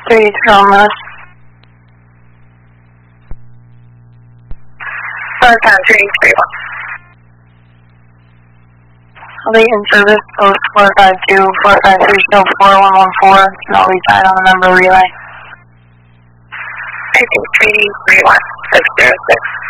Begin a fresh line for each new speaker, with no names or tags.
3 Romulus.
1-331.
Late in service, post 452, 453, show 4114, cannot reside on the number relay.
331, 606.